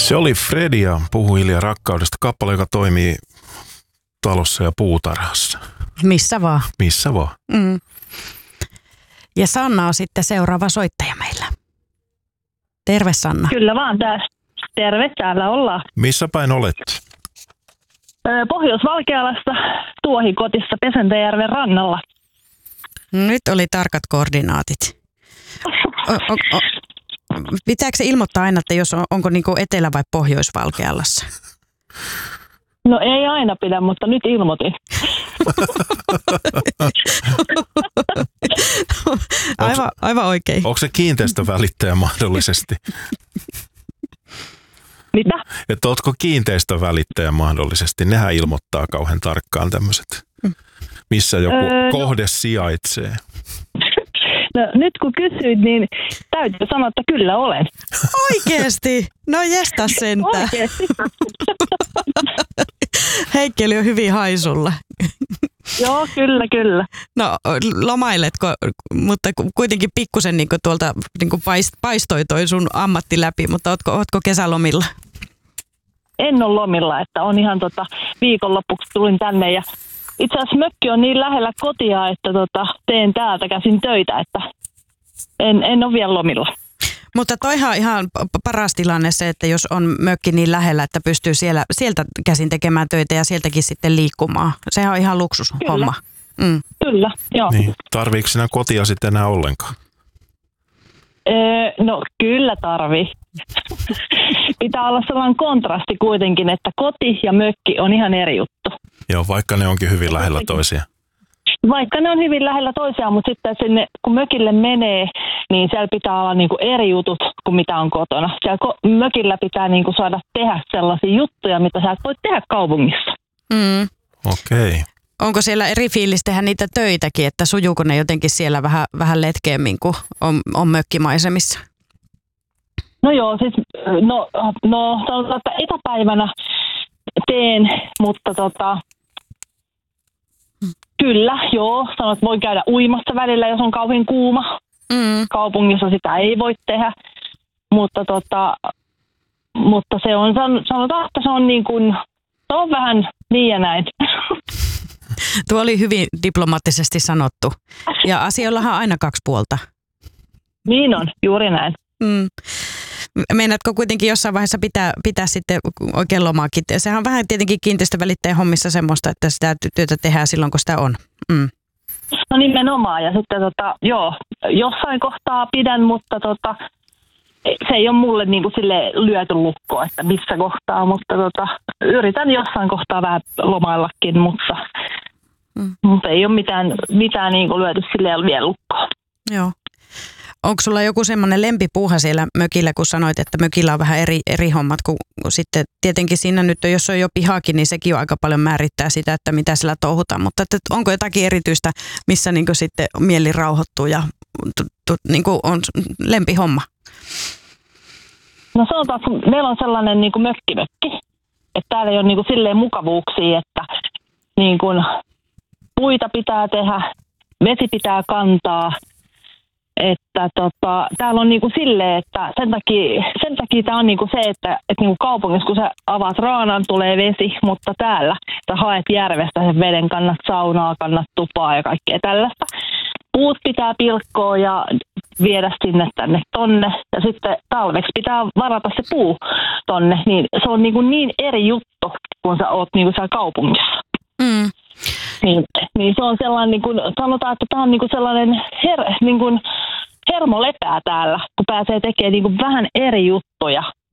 Se oli Fredi ja Puhu hiljaa rakkaudesta, kappale, joka toimii talossa ja puutarhassa. Missä vaan. Missä vaan. Mm. Ja Sanna on sitten seuraava soittaja meillä. Terve Sanna. Kyllä vaan, terve, täällä ollaan. Missä päin olet? Pohjois-Valkealassa Tuohikotissa Pesentäjärven rannalla. Nyt oli tarkat koordinaatit. Pitääkö se ilmoittaa aina, että jos onko niinku Etelä- vai Pohjois-Valkealassa? No ei aina pidä, mutta nyt ilmoitin. Aivan oikein. Onko se kiinteistövälittäjä mahdollisesti? Mitä? Että ootko kiinteistövälittäjä mahdollisesti? Nehän ilmoittaa kauhean tarkkaan tämmöiset. Missä joku kohde sijaitsee? No nyt kun kysyit, niin täytyy sanoa, että kyllä olen. Oikeesti? No jästä sentään. Oikeesti. Heikki oli jo hyvin haisulla. Joo, kyllä. No lomailetko, mutta kuitenkin pikkusen niin tuolta niin paistoi toi sun ammatti läpi, mutta ootko kesälomilla? En ole lomilla, että on ihan viikonloppuksi tulin tänne ja itse asiassa mökki on niin lähellä kotia, että teen täältä käsin töitä, että en ole vielä lomilla. Mutta toihan on ihan paras tilanne se, että jos on mökki niin lähellä, että pystyy sieltä käsin tekemään töitä ja sieltäkin sitten liikkumaan. Sehän on ihan luksushomma. Mm. Kyllä, joo. Niin. Tarviiko sinä kotia sitten enää ollenkaan? No kyllä tarvii. Pitää olla sellainen kontrasti kuitenkin, että koti ja mökki on ihan eri juttu. Joo, vaikka ne onkin hyvin lähellä toisiaan. Vaikka ne on hyvin lähellä toisiaan, mutta sitten sinne, kun mökille menee, niin siellä pitää olla niinku eri jutut kuin mitä on kotona. Siellä mökillä pitää niinku saada tehdä sellaisia juttuja, mitä sä et voi tehdä kaupungissa. Mm. Okei. Okay. Onko siellä eri fiilis tehdä niitä töitäkin, että sujuuko ne jotenkin siellä vähän letkeämmin kuin on mökkimaisemissa? No joo, siis sanotaan, että etäpäivänä teen, mutta kyllä, joo, sanot, voi käydä uimassa välillä, jos on kauhean kuuma. Mm. Kaupungissa sitä ei voi tehdä, mutta se on, sanotaan, että se on niin kuin, se on vähän niin ja näin. Tuo oli hyvin diplomaattisesti sanottu. Ja asioillahan on aina kaksi puolta. Niin on, juuri näin. Mm. Meinaatko kuitenkin jossain vaiheessa pitää sitten oikein lomaakin? Sehän on vähän tietenkin kiinteistövälittäjän hommissa semmoista, että sitä työtä tehdään silloin, kun sitä on. Mm. No nimenomaan. Ja sitten joo, jossain kohtaa pidän, mutta se ei ole mulle niin kuin sille lyöty lukkoa, että missä kohtaa, mutta yritän jossain kohtaa vähän lomaillakin, mutta ei ole mitään niin kuin lyöty silleen vielä lukkoa. Joo. Onko sulla joku semmoinen lempipuuha siellä mökillä, kun sanoit, että mökillä on vähän eri hommat, kun sitten tietenkin siinä nyt, jos on jo pihakin, niin sekin on aika paljon määrittää sitä, että mitä siellä touhutaan, mutta onko jotakin erityistä, missä niin kuin sitten mieli rauhoittuu ja niin kuin on lempihomma? No sanotaan, että meillä on sellainen niin kuin mökkimökki, että täällä ei ole niin kuin silleen mukavuuksia, että niin kuin puita pitää tehdä, vesi pitää kantaa, että täällä on niinku silleen, että sen takia tää on niinku se, että niinku kaupungissa kun sä avaat raanan, tulee vesi, mutta täällä sä haet järvestä sen veden, kannat saunaa, kannat tupaa ja kaikkea tällaista. Puut pitää pilkkoa ja viedä sinne tänne tonne ja sitten talveksi pitää varata se puu tonne, niin se on niinku niin eri juttu, kun sä oot niinku siellä kaupungissa. Mm. Niin se on sellainen, niin kuin, sanotaan, että tämä on niin kuin sellainen hermo lepää täällä, kun pääsee tekemään niin kuin vähän eri juttuja